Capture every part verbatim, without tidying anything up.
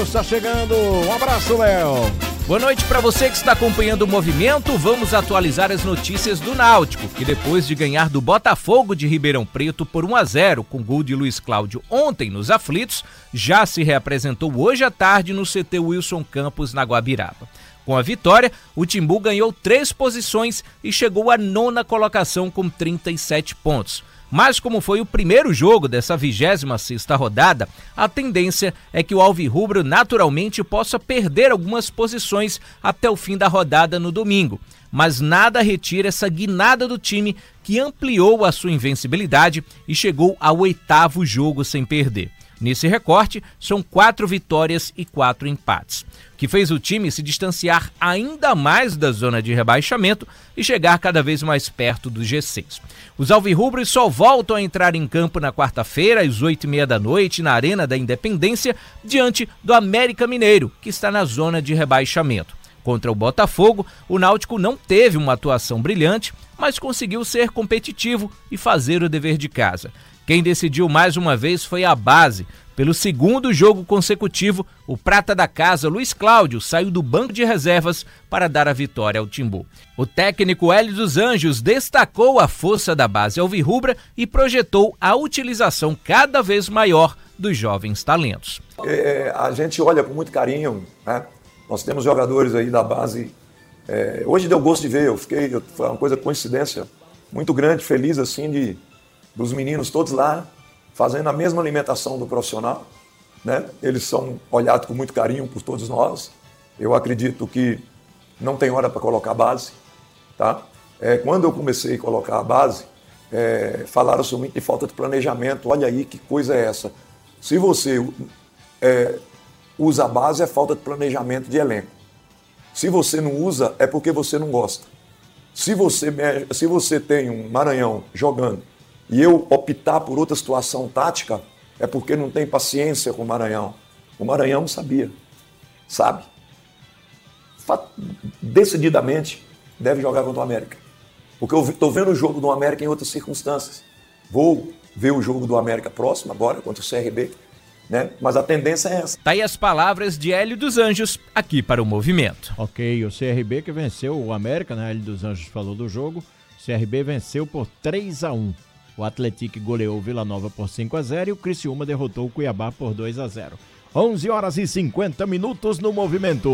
Santos está chegando. Um abraço, Léo. Boa noite para você que está acompanhando o movimento. Vamos atualizar as notícias do Náutico, que depois de ganhar do Botafogo de Ribeirão Preto por um a zero com gol de Luiz Cláudio ontem nos aflitos, já se reapresentou hoje à tarde no C T Wilson Campos, na Guabiraba. Com a vitória, o Timbu ganhou três posições e chegou à nona colocação com trinta e sete pontos. Mas como foi o primeiro jogo dessa vigésima sexta rodada, a tendência é que o Alvirrubro naturalmente possa perder algumas posições até o fim da rodada no domingo. Mas nada retira essa guinada do time que ampliou a sua invencibilidade e chegou ao oitavo jogo sem perder. Nesse recorte, são quatro vitórias e quatro empates, que fez o time se distanciar ainda mais da zona de rebaixamento e chegar cada vez mais perto do G seis. Os alvirrubros só voltam a entrar em campo na quarta-feira, às oito e meia da noite, na Arena da Independência, diante do América Mineiro, que está na zona de rebaixamento. Contra o Botafogo, o Náutico não teve uma atuação brilhante, mas conseguiu ser competitivo e fazer o dever de casa. Quem decidiu mais uma vez foi a base. Pelo segundo jogo consecutivo, o prata da casa, Luiz Cláudio, saiu do banco de reservas para dar a vitória ao Timbu. O técnico Hélio dos Anjos destacou a força da base alvirrubra e projetou a utilização cada vez maior dos jovens talentos. É, a gente olha com muito carinho, né? Nós temos jogadores aí da base. É, hoje deu gosto de ver, eu fiquei, foi uma coisa, coincidência muito grande, feliz assim de dos meninos todos lá, fazendo a mesma alimentação do profissional, né? Eles são olhados com muito carinho por todos nós. Eu acredito que não tem hora para colocar base, tá? É, quando eu comecei a colocar a base, é, falaram somente de falta de planejamento. Olha aí que coisa é essa. Se você é, usa a base, é falta de planejamento de elenco. Se você não usa, é porque você não gosta. Se você, se você tem um Maranhão jogando e eu optar por outra situação tática, é porque não tem paciência com o Maranhão. O Maranhão sabia, sabe? Decididamente deve jogar contra o América. Porque eu estou vendo o jogo do América em outras circunstâncias. Vou ver o jogo do América próximo agora, contra o C R B, né? Mas a tendência é essa. Tá aí as palavras de Hélio dos Anjos, aqui para o Movimento. Ok, o C R B que venceu o América, né? Hélio dos Anjos falou do jogo. O C R B venceu por três a um. O Atlético goleou o Vila Nova por cinco a zero e o Criciúma derrotou o Cuiabá por dois a zero. onze horas e cinquenta minutos no Movimento.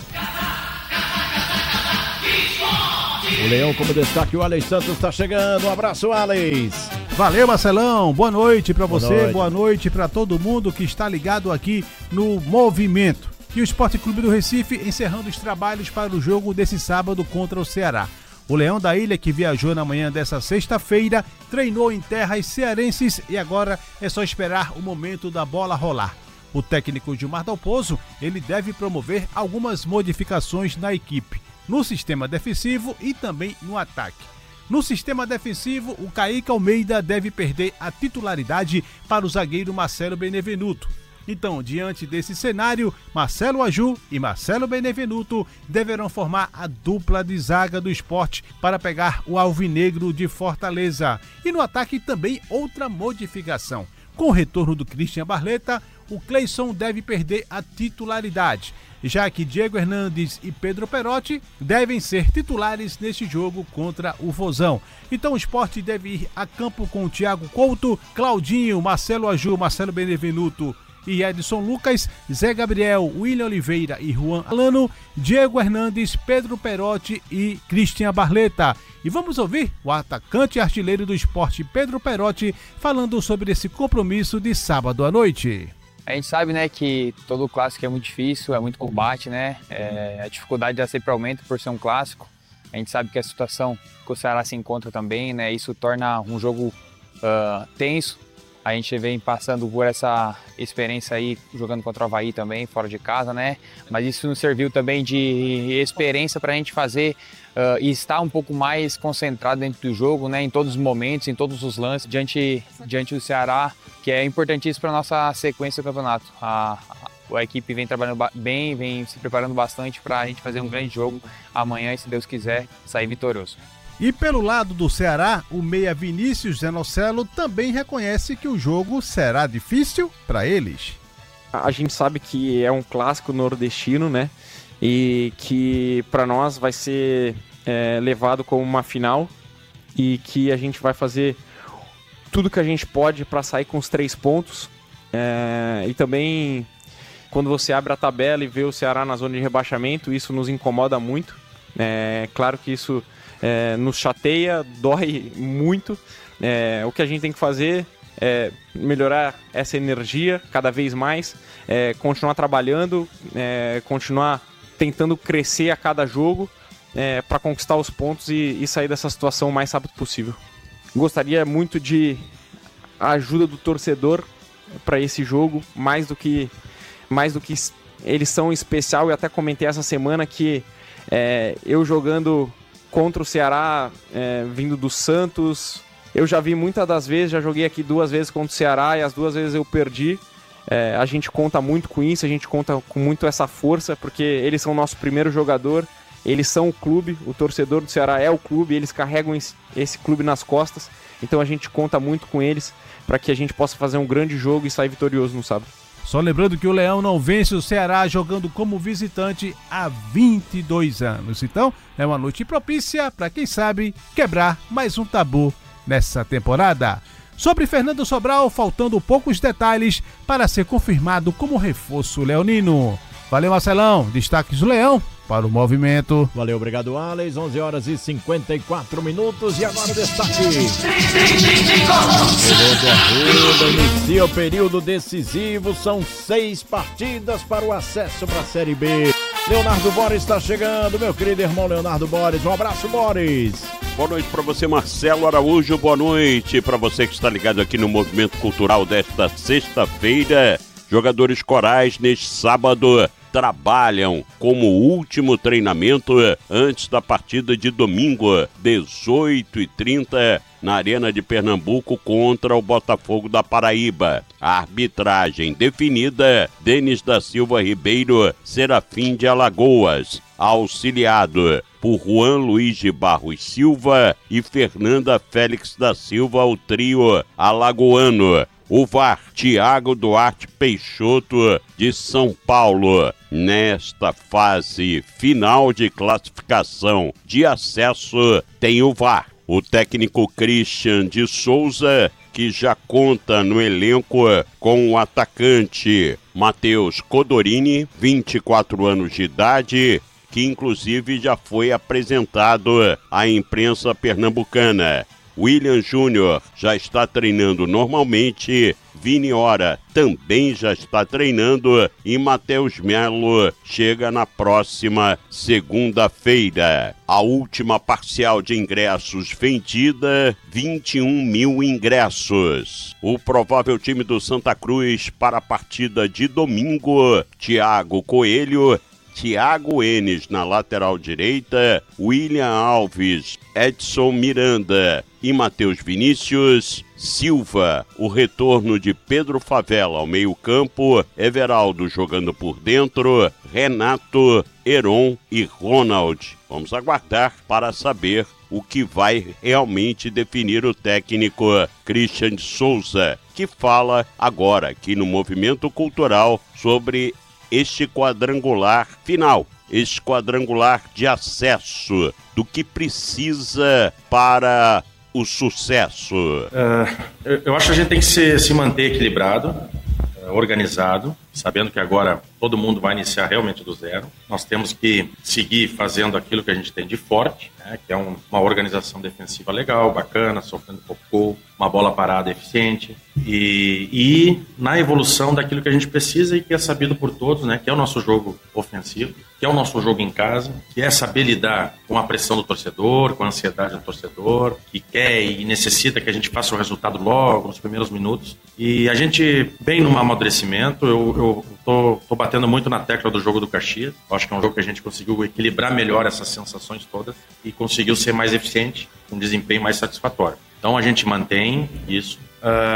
O Leão como destaque, o Alex Santos está chegando. Um abraço, Alex. Valeu, Marcelão. Boa noite para você, noite. boa noite para todo mundo que está ligado aqui no Movimento. E o Esporte Clube do Recife encerrando os trabalhos para o jogo desse sábado contra o Ceará. O Leão da Ilha, que viajou na manhã dessa sexta-feira, treinou em terras cearenses e agora é só esperar o momento da bola rolar. O técnico Gilmar Dalpozo, ele deve promover algumas modificações na equipe, no sistema defensivo e também no ataque. No sistema defensivo, o Kaique Almeida deve perder a titularidade para o zagueiro Marcelo Benevenuto. Então, diante desse cenário, Marcelo Aju e Marcelo Benevenuto deverão formar a dupla de zaga do Sport para pegar o Alvinegro de Fortaleza. E no ataque também outra modificação. Com o retorno do Christian Barleta, o Cleison deve perder a titularidade, já que Diego Hernandes e Pedro Perotti devem ser titulares neste jogo contra o Vozão. Então o Sport deve ir a campo com o Thiago Couto, Claudinho, Marcelo Aju, Marcelo Benevenuto e Edson Lucas, Zé Gabriel, William Oliveira e Juan Alano, Diego Hernandes, Pedro Perotti e Christian Barleta. E vamos ouvir o atacante e artilheiro do Sport, Pedro Perotti, falando sobre esse compromisso de sábado à noite. A gente sabe, né, que todo clássico é muito difícil, é muito combate, né? É, a dificuldade já sempre aumenta por ser um clássico. A gente sabe que a situação que o Ceará se encontra também, né? Isso torna um jogo uh, tenso. A gente vem passando por essa experiência aí, jogando contra o Avaí também, fora de casa, né? Mas isso nos serviu também de experiência para a gente fazer uh, e estar um pouco mais concentrado dentro do jogo, né? Em todos os momentos, em todos os lances, diante, diante do Ceará, que é importantíssimo para a nossa sequência do campeonato. A, a, a equipe vem trabalhando bem, vem se preparando bastante para a gente fazer um grande jogo amanhã e, se Deus quiser, sair vitorioso. E pelo lado do Ceará, o meia Vinícius Zanocelo também reconhece que o jogo será difícil para eles. a gente sabe que é um clássico nordestino, né? E que para nós vai ser é, levado como uma final e que a gente vai fazer tudo que a gente pode para sair com os três pontos. É, e também, quando você abre a tabela e vê o Ceará na zona de rebaixamento, isso nos incomoda muito. É claro que isso é, nos chateia, dói muito. É, o que a gente tem que fazer é melhorar essa energia cada vez mais, é, continuar trabalhando, é, continuar tentando crescer a cada jogo é, para conquistar os pontos e, e sair dessa situação o mais rápido possível. Gostaria muito de a ajuda do torcedor para esse jogo, mais do que mais do que eles são especial. Eu até comentei essa semana que é, eu jogando contra o Ceará, é, vindo do Santos, eu já vi muitas das vezes, já joguei aqui duas vezes contra o Ceará e as duas vezes eu perdi. É, a gente conta muito com isso, a gente conta com muito essa força, porque eles são o nosso primeiro jogador, eles são o clube, o torcedor do Ceará é o clube, eles carregam esse, esse clube nas costas, então a gente conta muito com eles para que a gente possa fazer um grande jogo e sair vitorioso no sábado. Só lembrando que o Leão não vence o Ceará jogando como visitante há vinte e dois anos, então é uma noite propícia para, quem sabe, quebrar mais um tabu nessa temporada. Sobre Fernando Sobral, faltando poucos detalhes para ser confirmado como reforço leonino. Valeu, Marcelão. Destaques do Leão para o movimento. Valeu, obrigado, Alex. onze horas e cinquenta e quatro minutos. E agora o destaque. Inicia o período decisivo. São seis partidas para o acesso para a Série B. Leonardo Boris está chegando, meu querido irmão Leonardo Boris. Um abraço, Boris. Boa noite para você, Marcelo Araújo. Boa noite para você que está ligado aqui no Movimento Cultural desta sexta-feira. Jogadores corais neste sábado trabalham como último treinamento antes da partida de domingo, dezoito e trinta, na Arena de Pernambuco contra o Botafogo da Paraíba. A arbitragem definida: Denis da Silva Ribeiro, Serafim de Alagoas, auxiliado por Juan Luiz de Barros Silva e Fernanda Félix da Silva, o trio alagoano. O V A R, Tiago Duarte Peixoto, de São Paulo. Nesta fase final de classificação de acesso, tem o V A R. O técnico Christian de Souza, que já conta no elenco com o atacante Matheus Codorini, vinte e quatro anos de idade, que inclusive já foi apresentado à imprensa pernambucana. William Júnior já está treinando normalmente, Vini Ora também já está treinando e Matheus Melo chega na próxima segunda-feira. A última parcial de ingressos vendida, vinte e um mil ingressos. O provável time do Santa Cruz para a partida de domingo: Thiago Coelho, Thiago Enes na lateral direita, William Alves, Edson Miranda e Matheus Vinícius, Silva, o retorno de Pedro Favela ao meio-campo, Everaldo jogando por dentro, Renato, Heron e Ronald. Vamos aguardar para saber o que vai realmente definir o técnico Christian de Souza, que fala agora aqui no Movimento Cultural sobre este quadrangular final, este quadrangular de acesso, do que precisa para o sucesso. Uh, eu, eu acho que a gente tem que se, se manter equilibrado, uh, organizado, sabendo que agora todo mundo vai iniciar realmente do zero. Nós temos que seguir fazendo aquilo que a gente tem de forte, né, que é um, uma organização defensiva legal, bacana, sofrendo pouco gol, uma bola parada eficiente, e, e na evolução daquilo que a gente precisa e que é sabido por todos, né, que é o nosso jogo ofensivo, que é o nosso jogo em casa, que é saber lidar com a pressão do torcedor, com a ansiedade do torcedor, que quer e necessita que a gente faça o resultado logo, nos primeiros minutos. E a gente, bem no amadurecimento, eu, eu tô, tô batendo muito na tecla do jogo do Caxias. Eu acho que é um jogo que a gente conseguiu equilibrar melhor essas sensações todas e conseguiu ser mais eficiente, com um desempenho mais satisfatório. Então a gente mantém isso. Uh,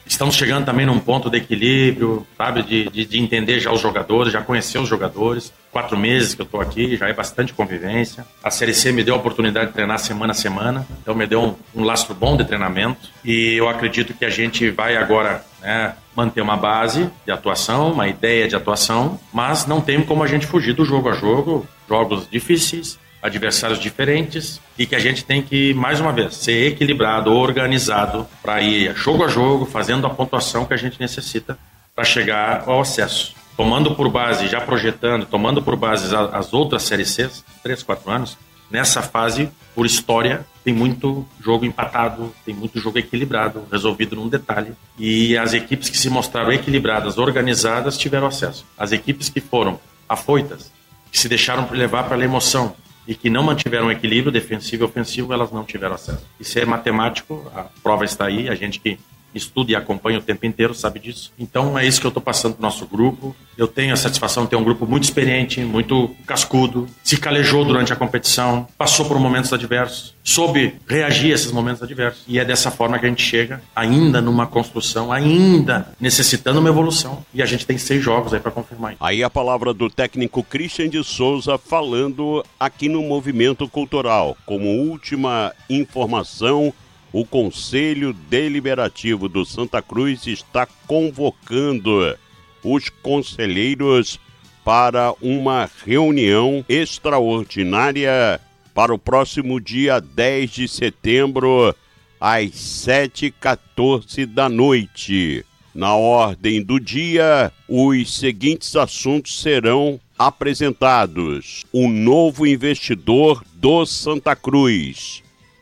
Estamos chegando também num ponto de equilíbrio, sabe, de, de, de entender já os jogadores, já conhecer os jogadores. Quatro meses que eu estou aqui, já é bastante convivência. A Série C me deu a oportunidade de treinar semana a semana, então me deu um, um lastro bom de treinamento. E eu acredito que a gente vai agora, né, manter uma base de atuação, uma ideia de atuação, mas não tem como a gente fugir do jogo a jogo, jogos difíceis, adversários diferentes, e que a gente tem que, mais uma vez, ser equilibrado, organizado, para ir jogo a jogo, fazendo a pontuação que a gente necessita para chegar ao acesso. Tomando por base, já projetando, tomando por base as, as outras Série Cs, três, quatro anos, nessa fase, por história, tem muito jogo empatado, tem muito jogo equilibrado, resolvido num detalhe. E as equipes que se mostraram equilibradas, organizadas, tiveram acesso. As equipes que foram afoitas, que se deixaram levar pela emoção, e que não mantiveram o equilíbrio defensivo e ofensivo, elas não tiveram acesso. Isso é matemático, a prova está aí, a gente que estuda e acompanha o tempo inteiro sabe disso. Então é isso que eu estou passando para o nosso grupo. Eu tenho a satisfação de ter um grupo muito experiente, muito cascudo, se calejou durante a competição, passou por momentos adversos, soube reagir a esses momentos adversos. E é dessa forma que a gente chega, ainda numa construção, ainda necessitando uma evolução. E a gente tem seis jogos aí para confirmar. Aí a palavra do técnico Christian de Souza falando aqui no Movimento Cultural. Como última informação, o Conselho Deliberativo do Santa Cruz está convocando os conselheiros para uma reunião extraordinária para o próximo dia dez de setembro, às sete e quatorze da noite. Na ordem do dia, os seguintes assuntos serão apresentados: o novo investidor do Santa Cruz,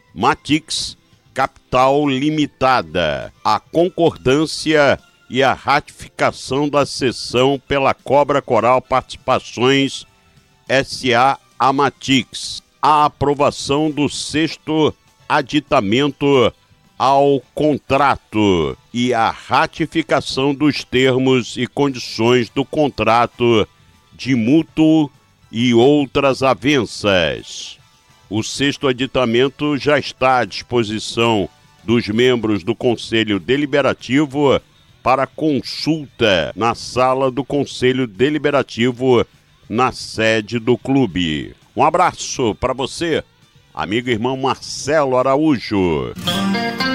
Matix Capital Limitada, a concordância e a ratificação da cessão pela Cobra Coral Participações S A Amatix, a aprovação do sexto aditamento ao contrato e a ratificação dos termos e condições do contrato de mútuo e outras avenças. O sexto aditamento já está à disposição dos membros do Conselho Deliberativo para consulta na sala do Conselho Deliberativo, na sede do clube. Um abraço para você, amigo e irmão Marcelo Araújo.